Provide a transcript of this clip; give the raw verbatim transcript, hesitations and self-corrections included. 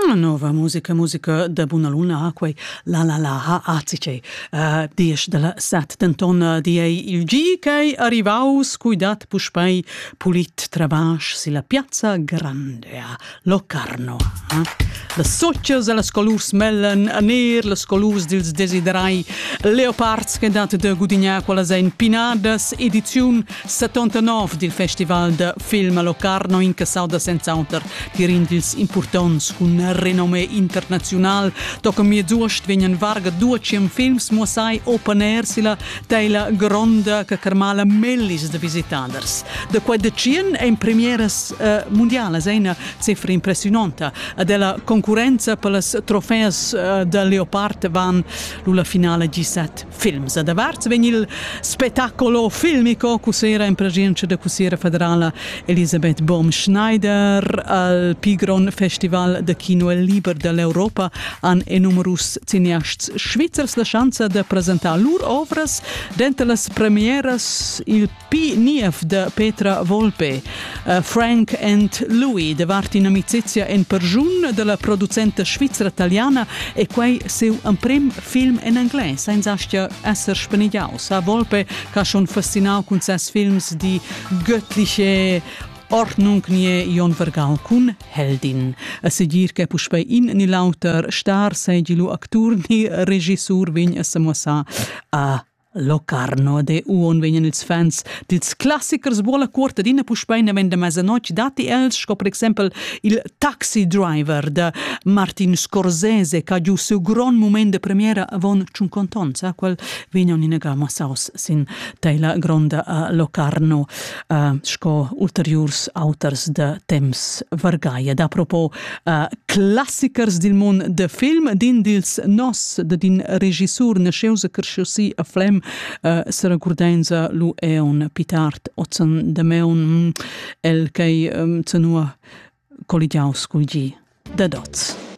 La nova musica, musica da Bunaluna, acquei la la la ha azice. Uh, Dies della sat d'antona di ei il G che arrivaus cuidat puspei pulit travasch si la piazza grande a Locarno. Eh? Le socias e les colurs mellen a ner, les colurs dils desiderai leopards che dat de Gudigna quella sein Pinades, ediziun settantanove del Festival de Film a Locarno in casau da senz'auter di rindils importants cun renome internazional. Tocca mi zuost venien varga dueciem films muasai open air sila teila gronda che carmala mellis de visitaders. De quai de cien en premieras uh, mondialas, una cifra impressionanta. Della concorrenza per les trofeas uh, de Leopard van l'ula finale G sette films. Ad avarts vegn il spettacolo filmico cusera in presenza de cusiera federala Elisabeth Baum-Schneider al Pigron Festival de Kino El Liber dell'Europa han e numerus cineasts svizzers la chance de presentar lur ovras dentro les premieras il P. Nief de Petra Volpe, uh, Frank and Louis, de vart in amicizia en perjun de la producente svizzera italiana e quei seu un prim film in inglese, senz astia esser spenigiaus. A Volpe ca schon fascinau cun ses films di göttliche Ordnung nie Jon Vergal kun Heldin. A seguir che puspei in ni lauter star segilu actur ni regissur vegn a samosa a Locarno de uon venien ils fans dils classicers buola corta dina puspeina vende mezzanotte dati els sco per exempel il Taxi Driver de Martin Scorsese ca giu seu gran moment de premiera avon cinquantonza quel vegnon in gama saus sin teila gronda a Locarno uh, sco ulteriors auters de temps vargaia. Da propos uh, classicers dil mon de film din dils nos de din regissur nasceusa kersciusi a flem Uh, sera gurdenza lu e un pitart ozen de meun el kei um, cenua colidiaus culgi de dots.